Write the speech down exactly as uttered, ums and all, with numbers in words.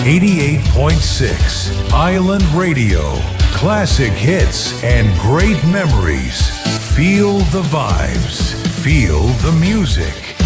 eighty-eight point six Island Radio. Classic hits and great memories. Feel the vibes. Feel the music.